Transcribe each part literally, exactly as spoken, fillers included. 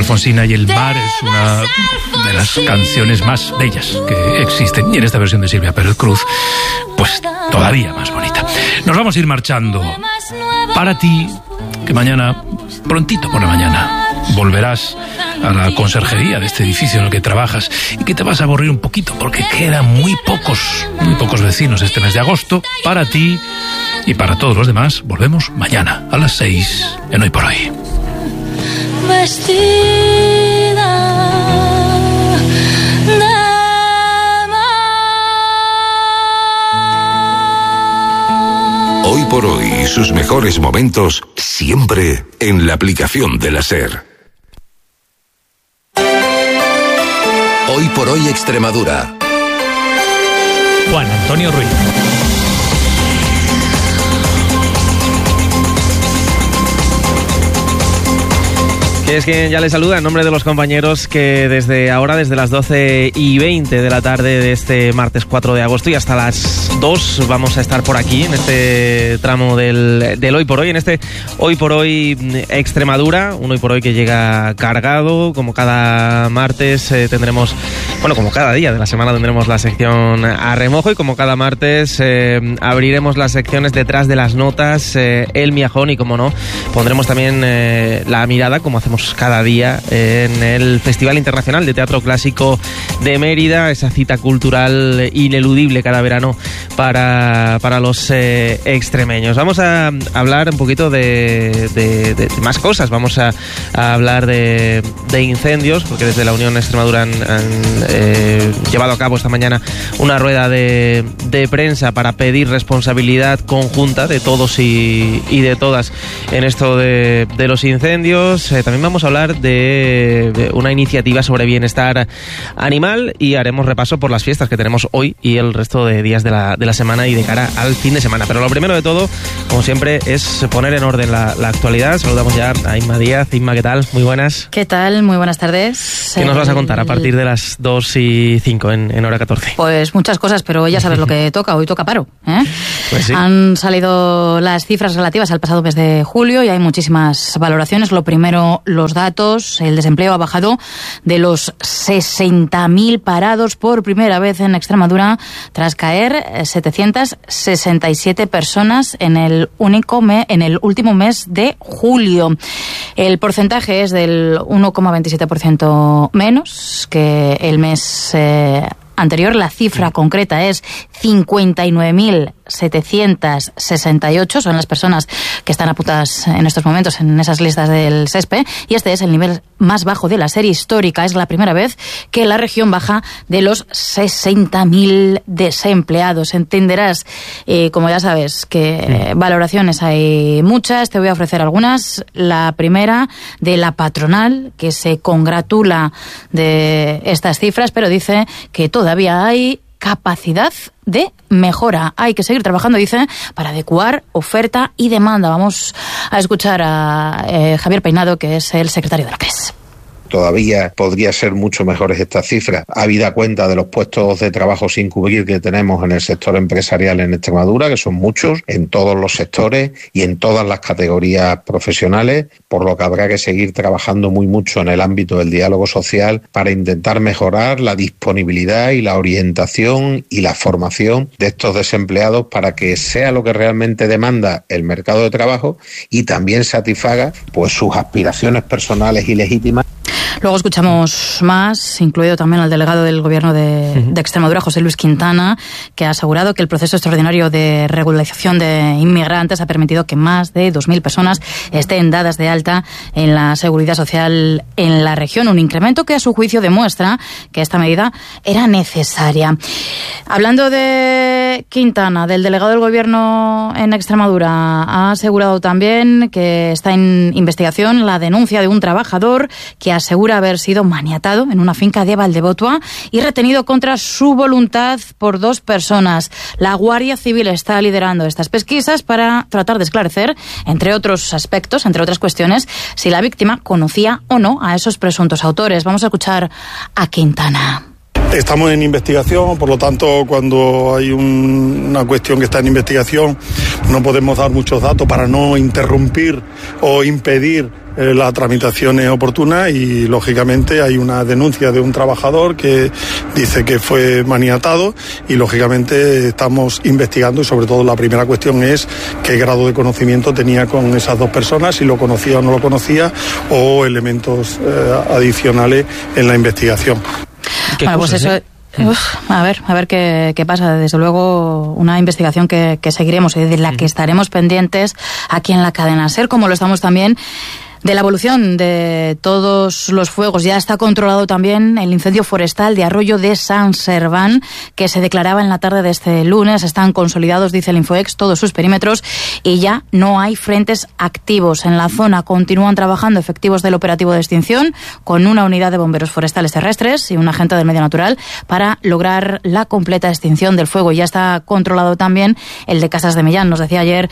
Alfonsina y el mar es una de las canciones más bellas que existen. Y en esta versión de Silvia Pérez Cruz, pues todavía más bonita. Nos vamos a ir marchando. Para ti, que mañana, prontito por la mañana, volverás a la conserjería de este edificio en el que trabajas y que te vas a aburrir un poquito porque quedan muy pocos, muy pocos vecinos este mes de agosto. Para ti y para todos los demás, volvemos mañana a las seis en Hoy por Hoy. Vestida de mar. Hoy por Hoy y sus mejores momentos siempre en la aplicación de la SER. Hoy por Hoy Extremadura. Juan Antonio Ruiz. Que es quien ya les saluda en nombre de los compañeros que desde ahora, desde las doce y veinte de la tarde de este martes cuatro de agosto y hasta las dos vamos a estar por aquí en este tramo del, del Hoy por Hoy, en este Hoy por Hoy Extremadura, un Hoy por Hoy que llega cargado, como cada martes eh, tendremos, bueno, como cada día de la semana tendremos la sección a remojo y como cada martes eh, abriremos las secciones detrás de las notas, eh, el miajón y como no, pondremos también eh, la mirada como hacemos cada día en el Festival Internacional de Teatro Clásico de Mérida, esa cita cultural ineludible cada verano para, para los eh, extremeños. Vamos a hablar un poquito de, de, de más cosas, vamos a, a hablar de, de incendios, porque desde la Unión Extremadura han, han eh, llevado a cabo esta mañana una rueda de, de prensa para pedir responsabilidad conjunta de todos y, y de todas en esto de, de los incendios. Eh, también vamos a hablar de, de una iniciativa sobre bienestar animal y haremos repaso por las fiestas que tenemos hoy y el resto de días de la, de la semana y de cara al fin de semana. Pero lo primero de todo, como siempre, es poner en orden la, la actualidad. Saludamos ya a Inma Díaz. Inma, ¿qué tal? Muy buenas. ¿Qué tal? Muy buenas tardes. ¿Qué nos vas a contar a partir de las dos y cinco en, en hora catorce? Pues muchas cosas, pero ya sabes lo que toca. Hoy toca paro, ¿eh? Pues sí. Han salido las cifras relativas al pasado mes de julio y hay muchísimas valoraciones. Lo primero, los datos. El desempleo ha bajado de los sesenta mil parados por primera vez en Extremadura tras caer setecientas sesenta y siete personas en el único me, en el último mes de julio. El porcentaje es del uno coma veintisiete por ciento menos que el mes eh, anterior. La cifra concreta es cincuenta y nueve mil setecientos sesenta y ocho, son las personas que están apuntadas en estos momentos en esas listas del SESPE, y este es el nivel más bajo de la serie histórica. Es la primera vez que la región baja de los sesenta mil desempleados. Entenderás, eh, como ya sabes, que eh, valoraciones hay muchas. Te voy a ofrecer algunas. La primera, de la patronal, que se congratula de estas cifras, pero dice que todavía hay capacidad de mejora. Hay que seguir trabajando, dice, para adecuar oferta y demanda. Vamos a escuchar a eh, Javier Peinado, que es el secretario de la C E S. Todavía podría ser mucho mejores estas cifras, habida cuenta de los puestos de trabajo sin cubrir que tenemos en el sector empresarial en Extremadura, que son muchos, en todos los sectores y en todas las categorías profesionales, por lo que habrá que seguir trabajando muy mucho en el ámbito del diálogo social para intentar mejorar la disponibilidad y la orientación y la formación de estos desempleados para que sea lo que realmente demanda el mercado de trabajo y también satisfaga pues sus aspiraciones personales y legítimas. Luego escuchamos más, incluido también al delegado del Gobierno de, de Extremadura, José Luis Quintana, que ha asegurado que el proceso extraordinario de regularización de inmigrantes ha permitido que más de dos mil personas estén dadas de alta en la seguridad social en la región, un incremento que a su juicio demuestra que esta medida era necesaria. Hablando de Quintana, del delegado del Gobierno en Extremadura, ha asegurado también que está en investigación la denuncia de un trabajador que asegura haber sido maniatado en una finca de Valdebotua y retenido contra su voluntad por dos personas. La Guardia Civil está liderando estas pesquisas para tratar de esclarecer, entre otros aspectos, entre otras cuestiones, si la víctima conocía o no a esos presuntos autores. Vamos a escuchar a Quintana. Estamos en investigación, por lo tanto, cuando hay un, una cuestión que está en investigación, no podemos dar muchos datos para no interrumpir o impedir eh, la tramitación es oportuna y lógicamente hay una denuncia de un trabajador que dice que fue maniatado y lógicamente estamos investigando y sobre todo la primera cuestión es qué grado de conocimiento tenía con esas dos personas, si lo conocía o no lo conocía o elementos eh, adicionales en la investigación. Bueno, pues eso... Uf, a ver, a ver qué, qué pasa. Desde luego, una investigación que, que seguiremos y de la que estaremos pendientes aquí en la cadena SER, como lo estamos también de la evolución de todos los fuegos. Ya está controlado también el incendio forestal de Arroyo de San Serván, que se declaraba en la tarde de este lunes. Están consolidados, dice el Infoex, todos sus perímetros y ya no hay frentes activos. En la zona continúan trabajando efectivos del operativo de extinción con una unidad de bomberos forestales terrestres y un agente del medio natural para lograr la completa extinción del fuego. Ya está controlado también el de Casas de Millán. Nos decía ayer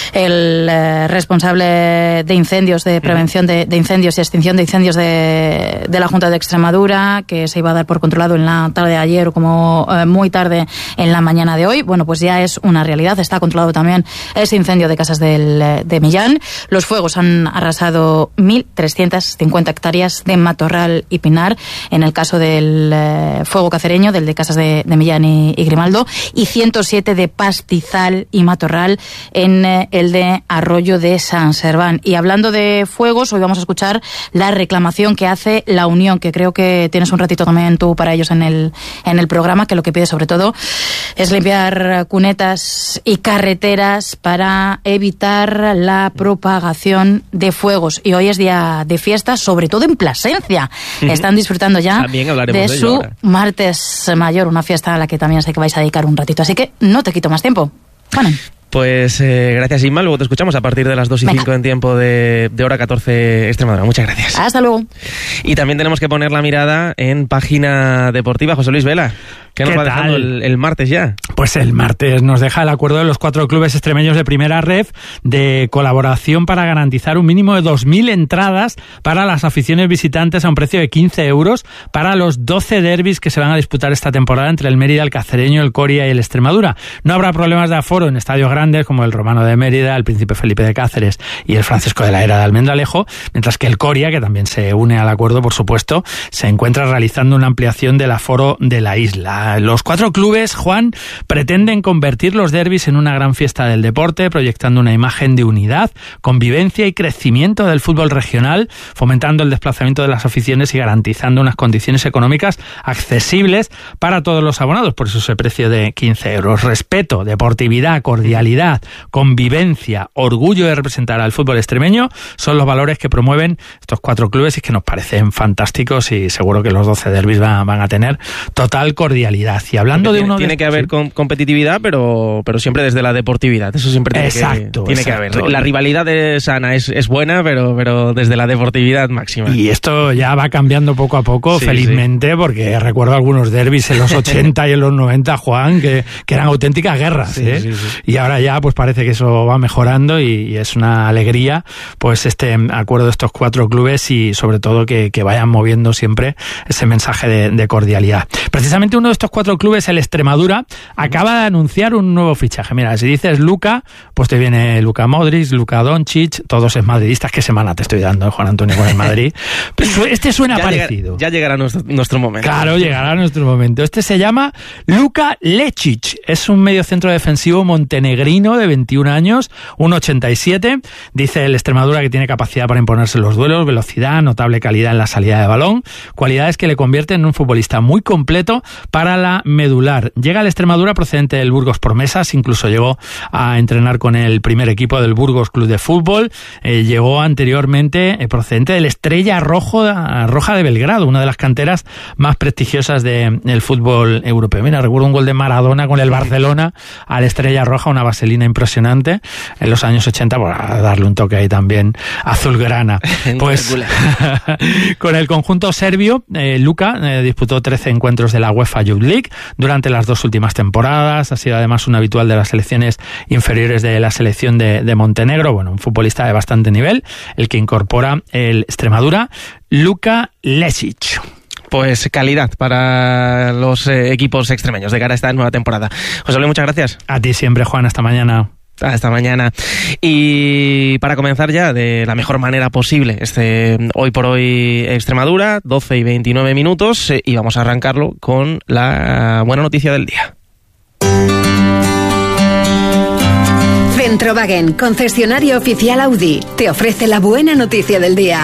el eh, responsable de incendios de prevención de, de incendios y extinción de incendios de, de la Junta de Extremadura, que se iba a dar por controlado en la tarde de ayer o como eh, muy tarde en la mañana de hoy. Bueno, pues ya es una realidad. Está controlado también ese incendio de Casas del, de Millán. Los fuegos han arrasado mil trescientas cincuenta hectáreas de matorral y pinar, en el caso del eh, fuego cacereño, del de Casas de, de Millán y, y Grimaldo, y ciento siete de pastizal y matorral en eh, el de Arroyo de San Serván. Y hablando de fuegos, hoy vamos a escuchar la reclamación que hace la Unión, que creo que tienes un ratito también tú para ellos en el, en el programa, que lo que pide sobre todo es limpiar cunetas y carreteras para evitar la propagación de fuegos. Y hoy es día de fiesta, sobre todo en Plasencia. Están disfrutando ya de, de su ahora. Martes Mayor, una fiesta a la que también sé que vais a dedicar un ratito. Así que no te quito más tiempo. Bueno. Pues eh, gracias, Inma. Luego te escuchamos a partir de las dos y cinco en tiempo de, de hora catorce Extremadura. Muchas gracias. Hasta luego. Y también tenemos que poner la mirada en página deportiva. José Luis Vela, ¿qué nos va dejando el, el martes ya? Pues el martes nos deja el acuerdo de los cuatro clubes extremeños de primera ref de colaboración para garantizar un mínimo de dos mil entradas para las aficiones visitantes a un precio de quince euros para los doce derbis que se van a disputar esta temporada entre el Mérida, el Cacereño, el Coria y el Extremadura. No habrá problemas de aforo en estadios grandes como el Romano de Mérida, el Príncipe Felipe de Cáceres y el Francisco de la Era de Almendralejo, mientras que el Coria, que también se une al acuerdo, por supuesto, se encuentra realizando una ampliación del aforo de la isla. Los cuatro clubes, Juan, pretenden convertir los derbis en una gran fiesta del deporte, proyectando una imagen de unidad, convivencia y crecimiento del fútbol regional, fomentando el desplazamiento de las aficiones y garantizando unas condiciones económicas accesibles para todos los abonados. Por eso ese precio de quince euros. Respeto, deportividad, cordialidad, convivencia, orgullo de representar al fútbol extremeño son los valores que promueven estos cuatro clubes y que nos parecen fantásticos, y seguro que los doce derbis van, van a tener total cordialidad. Y hablando Porque de tiene, uno tiene de... que haber com- competitividad, pero pero siempre desde la deportividad. Eso siempre tiene exacto, que tiene exacto. que haber. La rivalidad es sana, es, es buena, pero pero desde la deportividad máxima. Y esto ya va cambiando poco a poco, sí, felizmente, sí. Porque recuerdo algunos derbis en los ochenta y en los noventa, Juan, que, que eran auténticas guerras, sí, ¿eh? Sí, sí. Y ahora ya pues parece que eso va mejorando y, y es una alegría pues este acuerdo de estos cuatro clubes y sobre todo que, que vayan moviendo siempre ese mensaje de, de cordialidad. Precisamente uno de estos cuatro clubes, el Extremadura, acaba de anunciar un nuevo fichaje. Mira, si dices Luka, pues te viene Luka Modric, Luka Doncic, todos es madridistas. Qué semana te estoy dando, Juan Antonio, con el Madrid. Pero este suena ya parecido. Llegará, ya llegará nuestro, nuestro momento. Claro, llegará nuestro momento. Este se llama Luka Lečić. Es un mediocentro defensivo montenegrino de veintiún años, uno ochenta y siete. Dice el Extremadura que tiene capacidad para imponerse en los duelos, velocidad, notable calidad en la salida de balón, cualidades que le convierten en un futbolista muy completo para la medular. Llega al Extremadura procedente del Burgos Promesas, incluso llegó a entrenar con el primer equipo del Burgos Club de Fútbol. Eh, llegó anteriormente eh, procedente del Estrella Rojo, Roja de Belgrado, una de las canteras más prestigiosas del de, fútbol europeo. Mira, recuerdo un gol de Maradona con el Barcelona al Estrella Roja, una vaselina impresionante en los años ochenta, para darle un toque ahí también azulgrana. Pues con el conjunto serbio, eh, Luka eh, disputó trece encuentros de la UEFA Youth League durante las dos últimas temporadas. Ha sido además un habitual de las selecciones inferiores de la selección de, de Montenegro. Bueno, un futbolista de bastante nivel, el que incorpora el Extremadura, Luka Lečić. Pues calidad para los eh, equipos extremeños de cara a esta nueva temporada. José Luis, muchas gracias. A ti siempre, Juan. Hasta mañana. Hasta mañana. Y para comenzar ya de la mejor manera posible, este Hoy por Hoy Extremadura, doce y veintinueve minutos, y vamos a arrancarlo con la buena noticia del día. Centrowagen, concesionario oficial Audi, te ofrece la buena noticia del día.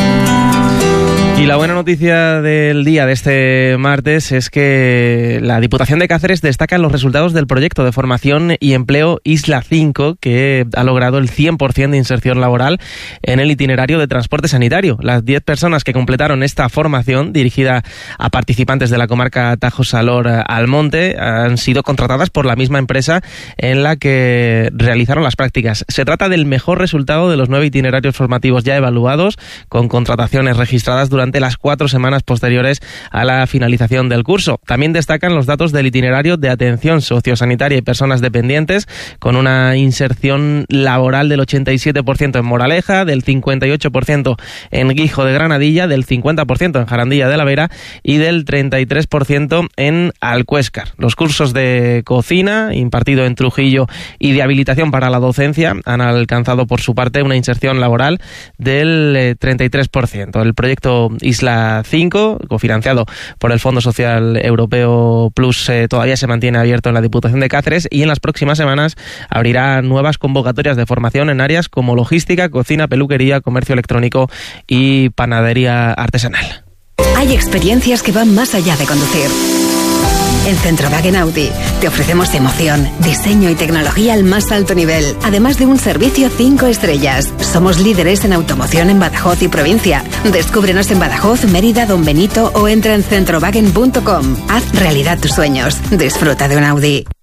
Y la buena noticia del día de este martes es que la Diputación de Cáceres destaca los resultados del proyecto de formación y empleo Isla cinco, que ha logrado el cien por ciento de inserción laboral en el itinerario de transporte sanitario. Las diez personas que completaron esta formación, dirigida a participantes de la comarca Tajo-Salor-Almonte, han sido contratadas por la misma empresa en la que realizaron las prácticas. Se trata del mejor resultado de los nueve itinerarios formativos ya evaluados, con contrataciones registradas durante las cuatro semanas posteriores a la finalización del curso. También destacan los datos del itinerario de atención sociosanitaria y personas dependientes, con una inserción laboral del ochenta y siete por ciento en Moraleja, del cincuenta y ocho por ciento en Guijo de Granadilla, del cincuenta por ciento en Jarandilla de la Vera y del treinta y tres por ciento en Alcuéscar. Los cursos de cocina, impartido en Trujillo, y de habilitación para la docencia han alcanzado por su parte una inserción laboral del treinta y tres por ciento. El proyecto Isla cinco, cofinanciado por el Fondo Social Europeo Plus, eh, todavía se mantiene abierto en la Diputación de Cáceres y en las próximas semanas abrirá nuevas convocatorias de formación en áreas como logística, cocina, peluquería, comercio electrónico y panadería artesanal. Hay experiencias que van más allá de conducir. En Centrowagen Audi te ofrecemos emoción, diseño y tecnología al más alto nivel, además de un servicio cinco estrellas. Somos líderes en automoción en Badajoz y provincia. Descúbrenos en Badajoz, Mérida, Don Benito o entra en centrowagen punto com. Haz realidad tus sueños. Disfruta de un Audi.